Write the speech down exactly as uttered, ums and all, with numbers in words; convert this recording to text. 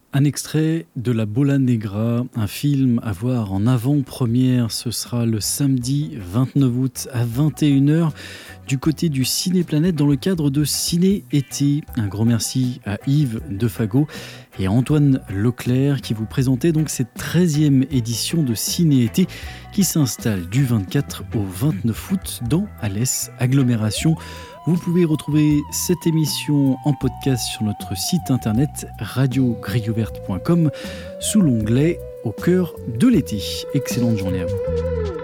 Un extrait de La Bola Negra, un film à voir en avant-première. Ce sera le samedi vingt-neuf août à vingt et une heures du côté du Ciné Planète dans le cadre de Ciné Été. Un grand merci à Yves Defago et à Antoine Leclerc qui vous présentaient donc cette treizième édition de Ciné Été qui s'installe du vingt-quatre au vingt-neuf août dans Alès Agglomération. Vous pouvez retrouver cette émission en podcast sur notre site internet radio grille ouverte point com sous l'onglet Au cœur de l'été. Excellente journée à vous.